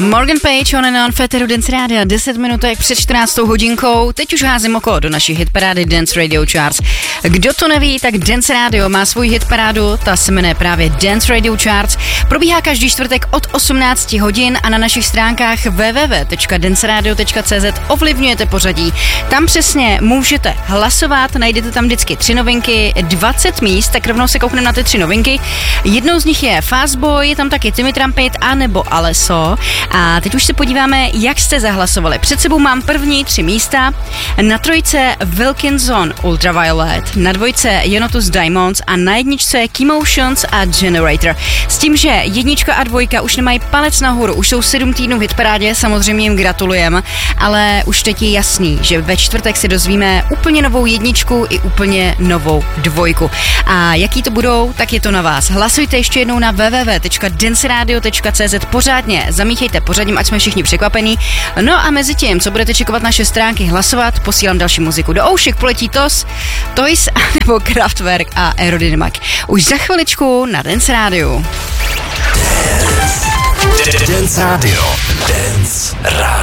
Morgan Page, On and On, Féteru Dance Rádia, 10 minutek před 14 hodinkou. Teď už házím oko do naší hitparády Dance Radio Charts. Kdo to neví, tak Dance Radio má svůj hitparádu, ta se jmenuje právě Dance Radio Charts. Probíhá každý čtvrtek od 18 hodin a na našich stránkách www.danceradio.cz ovlivňujete pořadí. Tam přesně můžete hlasovat, najdete tam vždycky 3 novinky, 20 míst, tak rovnou se koukneme na ty 3 novinky. Jednou z nich je Fastboy, je tam taky Timmy Trumpet a nebo Alesso. A teď už se podíváme, jak jste zahlasovali. Před sebou mám první 3 místa. Na trojce Wilkinson Ultraviolet, na dvojce Jonotus Diamonds a na jedničce Keymotions a Generator. S tím, že jednička a dvojka už nemají palec nahoru, už jsou 7 týdnů v hitparádě, samozřejmě jim gratulujem, ale už teď je jasný, že ve čtvrtek si dozvíme úplně novou jedničku i úplně novou dvojku. A jaký to budou, tak je to na vás. Hlasujte ještě jednou na www.danceradio.cz, pořádně zamíchejte pořadím, ať jsme všichni překvapení. No a mezi tím, co budete čekovat naše stránky hlasovat, posílám další muziku. Do oušek poletí Toys nebo Kraftwerk a Aerodynamic. Už za chviličku na Dance Radio. Dance Radio. Dance Radio.